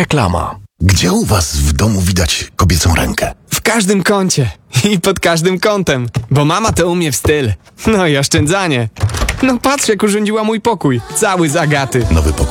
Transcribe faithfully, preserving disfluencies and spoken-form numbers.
Reklama. Gdzie u was w domu widać kobiecą rękę? W każdym kącie i pod każdym kątem, bo mama to umie w styl. No i oszczędzanie. No patrz, jak urządziła mój pokój, cały z Agaty. Nowy pokój